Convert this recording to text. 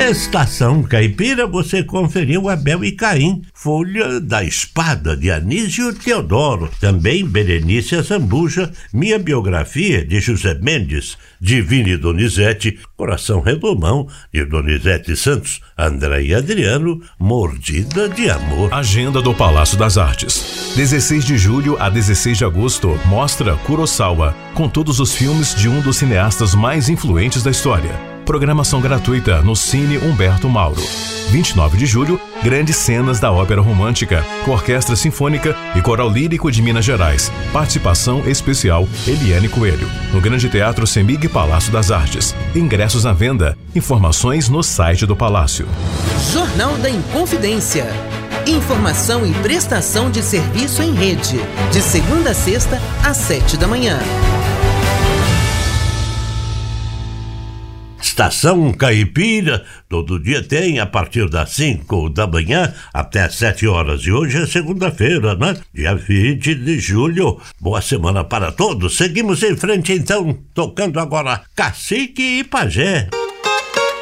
Estação Caipira, você conferiu Abel e Caim, Folha da Espada, de Anísio Teodoro, também Berenice Zambuja, Minha Biografia, de José Mendes, Divina e Donizete, Coração Redomão, de Donizete Santos, André e Adriano, Mordida de Amor. Agenda do Palácio das Artes. 16 de julho a 16 de agosto, mostra Kurosawa, com todos os filmes de um dos cineastas mais influentes da história. Programação gratuita no Cine Humberto Mauro. 29 de julho, grandes cenas da ópera romântica, com Orquestra Sinfônica e Coral Lírico de Minas Gerais. Participação especial Eliane Coelho, no Grande Teatro Semig Palácio das Artes. Ingressos à venda. Informações no site do Palácio. Jornal da Inconfidência. Informação e prestação de serviço em rede. De segunda a sexta, às 7 da manhã. Estação Caipira, todo dia tem, a partir das 5 da manhã até às 7 horas. E hoje é segunda-feira, né? Dia 20 de julho. Boa semana para todos. Seguimos em frente, então, tocando agora Cacique e Pajé.